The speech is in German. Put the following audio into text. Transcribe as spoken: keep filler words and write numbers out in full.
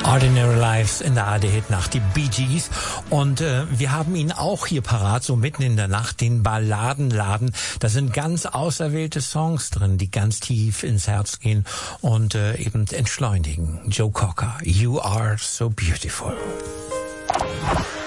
Ordinary Lives in der A R D-Hit-Nacht, die Bee Gees. Und äh, wir haben ihn auch hier parat, so mitten in der Nacht, den Balladenladen. Da sind ganz auserwählte Songs drin, die ganz tief ins Herz gehen und äh, eben entschleunigen. Joe Cocker, You Are So Beautiful.